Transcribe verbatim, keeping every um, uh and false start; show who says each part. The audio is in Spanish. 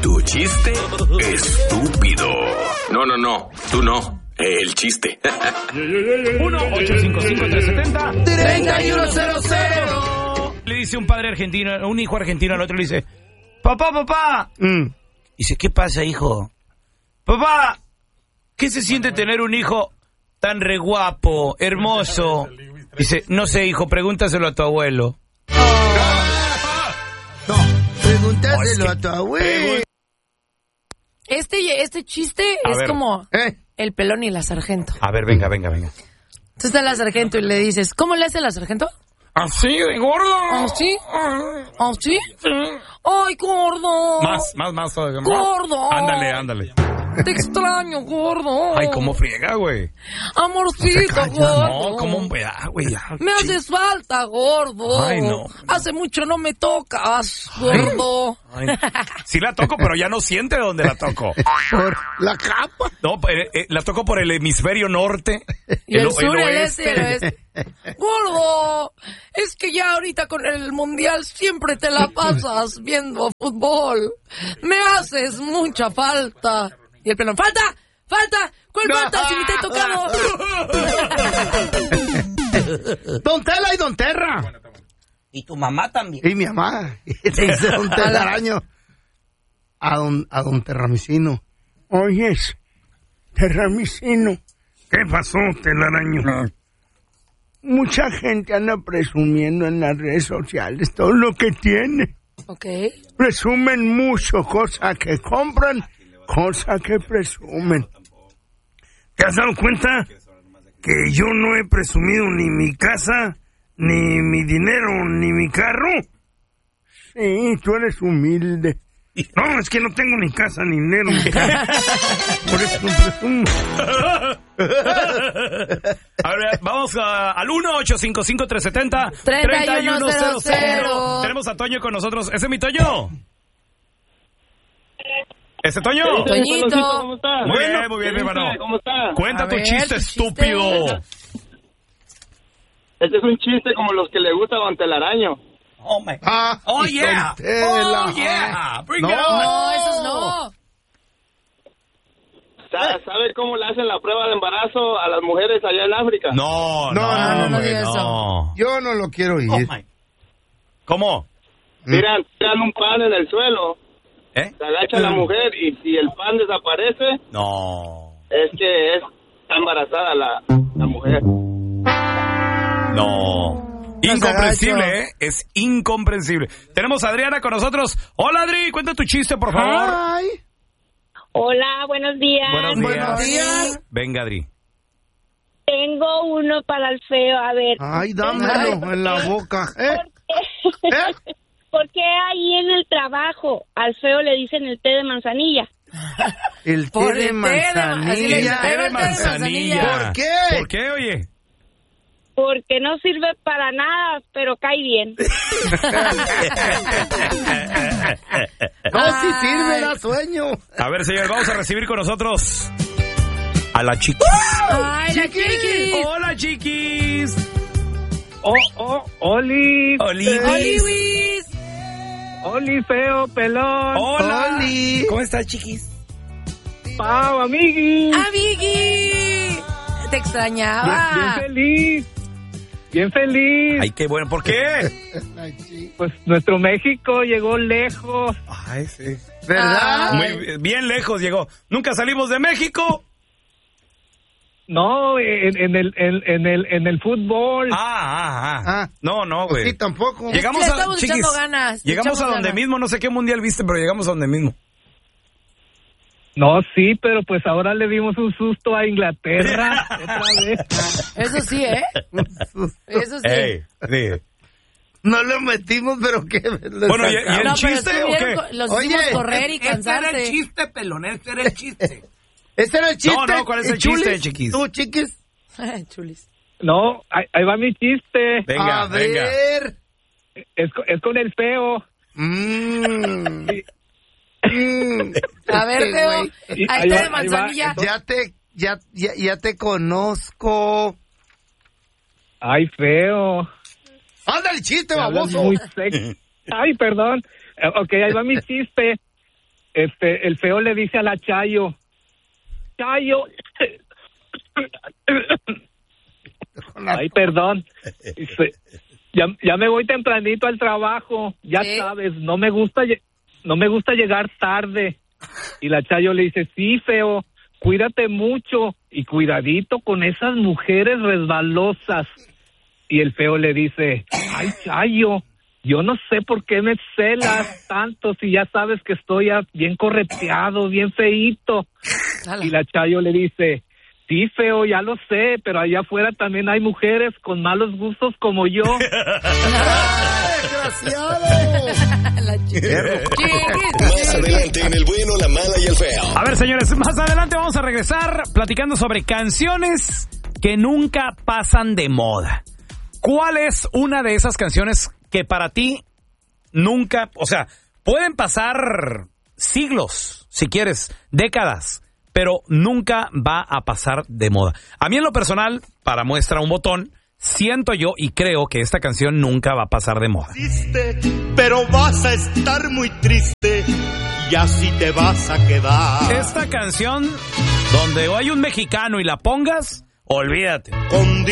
Speaker 1: Tu chiste estúpido. No, no, no, tú no. El chiste.
Speaker 2: uno ocho cinco cinco tres siete cero tres uno cero cero. Le dice un padre argentino, un hijo argentino al otro, le dice: papá, papá. Mm. Dice: ¿qué pasa, hijo? Papá, ¿qué se siente tener un hijo tan re guapo, hermoso? Dice: no sé, hijo, pregúntaselo a tu abuelo.
Speaker 3: No, pregúntaselo a tu abuelo.
Speaker 4: Este, este chiste
Speaker 2: A
Speaker 4: es
Speaker 2: ver.
Speaker 4: como
Speaker 3: ¿Eh?
Speaker 4: el pelón y la sargento.
Speaker 2: A ver, venga, venga, venga.
Speaker 4: Tú estás la sargento y le dices: ¿cómo le hace la sargento?
Speaker 2: ¿Así de gordo?
Speaker 4: ¿Así? ¿Así? ¡Ay, gordo!
Speaker 2: Más, más, más. más.
Speaker 4: ¡Gordo!
Speaker 2: Ándale, ándale.
Speaker 4: Te extraño, gordo.
Speaker 2: Ay, cómo friega, güey.
Speaker 4: Amorcito, gordo.
Speaker 2: No, cómo, ya, güey, ya.
Speaker 4: Me haces falta, gordo.
Speaker 2: Ay, no.
Speaker 4: Hace mucho no me tocas, gordo.
Speaker 2: Ay. Sí la toco, pero ya no siente dónde la toco.
Speaker 3: Por la capa.
Speaker 2: No, eh, eh, la toco por el hemisferio norte.
Speaker 4: Y el, sur, el este y el oeste. Gordo, es que ya ahorita con el mundial siempre te la pasas viendo fútbol. Me haces mucha falta. Y el pelón: ¡falta! ¡Falta! ¿Cuál
Speaker 3: No.
Speaker 4: falta si ni te he tocado?
Speaker 3: Don Tela y Don Terra.
Speaker 5: Y tu mamá también.
Speaker 3: Y mi mamá. Le dice Don Telaraño a Don, a Don Terramicino: oyes, Terramicino. ¿Qué pasó, Telaraño? Mucha gente anda presumiendo en las redes sociales todo lo que tiene.
Speaker 4: Ok.
Speaker 3: Presumen mucho, cosa que compran, cosa que presumen. ¿Te has dado cuenta que yo no he presumido ni mi casa, ni mi dinero, ni mi carro? Sí, tú eres humilde. No, es que no tengo ni casa, ni dinero, ni carro. Por eso no presumo.
Speaker 2: A ver, vamos a, al uno ocho cinco cinco tres siete cero tres uno cero cero. Tenemos a Toño con nosotros. ¿Ese es mi Toño? ¿Ese Toño?
Speaker 4: Toñito.
Speaker 6: ¿Cómo está?
Speaker 2: Muy bien, muy bien, mi hermano.
Speaker 6: ¿Cómo está?
Speaker 2: Cuenta
Speaker 4: A
Speaker 2: tu
Speaker 4: ver,
Speaker 2: chiste,
Speaker 4: tu chiste.
Speaker 2: estúpido.
Speaker 6: Este es un chiste como los que le gusta a Don Telaraño.
Speaker 5: Oh, my.
Speaker 3: Ah,
Speaker 2: Oh,
Speaker 3: y
Speaker 2: yeah.
Speaker 3: Don Tela.
Speaker 2: Oh, yeah. Bring
Speaker 3: No.
Speaker 2: it on.
Speaker 4: No, esos no.
Speaker 6: ¿Sabe, ¿Sabe cómo le hacen la prueba de embarazo a las mujeres allá en África?
Speaker 2: No,
Speaker 3: No,
Speaker 2: no,
Speaker 3: no, no,
Speaker 4: no
Speaker 2: güey,
Speaker 4: diga eso.
Speaker 2: no.
Speaker 3: Yo no lo quiero
Speaker 5: Oh,
Speaker 3: oír.
Speaker 5: my.
Speaker 2: ¿Cómo?
Speaker 6: Tiran, tiran un pan en el suelo,
Speaker 2: ¿Eh?
Speaker 6: se agacha la mujer y si el pan desaparece,
Speaker 2: No.
Speaker 6: es que es, está embarazada la, la mujer.
Speaker 2: No. Incomprensible, ¿eh? Es incomprensible. Tenemos a Adriana con nosotros. Hola, Adri, cuenta tu chiste, por favor.
Speaker 3: Ay,
Speaker 7: Hola, buenos días.
Speaker 2: Buenos días.
Speaker 3: buenos días.
Speaker 2: Venga, Adri.
Speaker 7: Tengo uno para el feo, a ver.
Speaker 3: Ay, dámelo en la boca. ¿Eh? ¿Eh?
Speaker 7: ¿Por qué ahí en el trabajo al feo le dicen el té de manzanilla?
Speaker 3: El té
Speaker 4: Por
Speaker 3: de
Speaker 4: el té de- así le
Speaker 2: El
Speaker 4: dicen,
Speaker 3: manzanilla.
Speaker 2: té
Speaker 4: el té
Speaker 2: de
Speaker 4: de
Speaker 2: manzanilla.
Speaker 4: manzanilla.
Speaker 3: ¿Por qué?
Speaker 2: ¿Por qué, oye?
Speaker 7: Porque no sirve para nada, pero cae bien.
Speaker 3: No, sí sirve, da sueño.
Speaker 2: A ver, señor, vamos a recibir con nosotros a la chiquis.
Speaker 4: ¡Ay, la chiquis!
Speaker 2: Hola, chiquis.
Speaker 6: Oh, oh, Oli,
Speaker 2: Oli.
Speaker 4: ¡Oli, Luis!
Speaker 6: Oli, feo, pelón,
Speaker 2: Hola.
Speaker 3: Oli.
Speaker 2: ¿Cómo estás, chiquis?
Speaker 6: Pau, amigui,
Speaker 4: ¡Amigui! Te extrañaba.
Speaker 6: feliz, bien feliz.
Speaker 2: Ay, qué bueno. ¿Por qué?
Speaker 3: Ay, sí.
Speaker 6: Pues nuestro México llegó lejos.
Speaker 2: Ay, sí.
Speaker 3: ¿Verdad?
Speaker 2: Muy bien lejos llegó. Nunca salimos de México.
Speaker 6: No, en, en el en, en el en el fútbol.
Speaker 2: Ah, ah, ah.
Speaker 3: Ah.
Speaker 2: No, no,
Speaker 3: Pues
Speaker 2: güey.
Speaker 3: sí, tampoco.
Speaker 2: Llegamos
Speaker 4: Le
Speaker 2: a
Speaker 4: estamos
Speaker 2: chiquis,
Speaker 4: echando ganas, le
Speaker 2: Llegamos
Speaker 4: echamos
Speaker 2: a donde
Speaker 4: ganas.
Speaker 2: mismo, no sé qué mundial viste, pero llegamos a donde mismo.
Speaker 6: No, sí, pero pues ahora le dimos un susto a Inglaterra otra vez.
Speaker 4: Eso sí, ¿eh? Eso sí.
Speaker 2: Ey, sí.
Speaker 3: No lo metimos, pero qué. Lo
Speaker 2: Bueno, ¿y, y el
Speaker 4: No, pero
Speaker 2: chiste o
Speaker 4: estuvieron
Speaker 2: qué?
Speaker 4: co- Los
Speaker 3: Oye,
Speaker 4: hicimos correr y
Speaker 5: Este era
Speaker 4: cansarse.
Speaker 5: el chiste, pelón. Este era el chiste.
Speaker 3: ¿Este era el chiste?
Speaker 2: No, no, ¿cuál es el
Speaker 3: ¿Y Chulis?
Speaker 2: chiste, chiquis?
Speaker 3: ¿Tú, chiquis?
Speaker 4: Chulis.
Speaker 6: No, ahí, ahí va mi chiste.
Speaker 2: Venga,
Speaker 3: A
Speaker 2: venga.
Speaker 3: ver.
Speaker 6: Es, co- es con el feo.
Speaker 3: Mm. Mm.
Speaker 4: A ver,
Speaker 3: Este
Speaker 4: Feo.
Speaker 3: güey.
Speaker 6: Y
Speaker 4: Ahí
Speaker 6: ahí
Speaker 4: está
Speaker 6: va,
Speaker 4: de manzanilla.
Speaker 3: Ya te, ya, ya, ya te conozco.
Speaker 6: Ay, feo.
Speaker 3: Ándale, chiste,
Speaker 6: Me hablas
Speaker 3: baboso.
Speaker 6: muy sexy. Ay, perdón. Eh, Ok, ahí va mi chiste. este, el feo le dice a la Chayo, Chayo, ay, perdón, dice, ya, ya me voy tempranito al trabajo, ya
Speaker 4: ¿Qué?
Speaker 6: sabes, no me gusta, no me gusta llegar tarde. Y la Chayo le dice, sí, feo, cuídate mucho y cuidadito con esas mujeres resbalosas. Y el feo le dice, ay, Chayo, yo no sé por qué me celas tanto si ya sabes que estoy ya bien correteado, bien feíto. Y la Chayo le dice, sí, feo, ya lo sé, pero allá afuera también hay mujeres con malos gustos como yo.
Speaker 1: Más adelante en El Bueno, la Mala y el Feo.
Speaker 2: A ver, señores, más adelante vamos a regresar platicando sobre canciones que nunca pasan de moda. ¿Cuál es una de esas canciones que para ti nunca, o sea, pueden pasar siglos, si quieres, décadas, pero nunca va a pasar de moda? A mí en lo personal, para muestra un botón, siento yo y creo que esta canción nunca va a pasar de moda.
Speaker 8: Pero vas a estar muy triste y así te vas a quedar.
Speaker 2: Esta canción, donde hay un mexicano y la pongas, olvídate.
Speaker 8: Con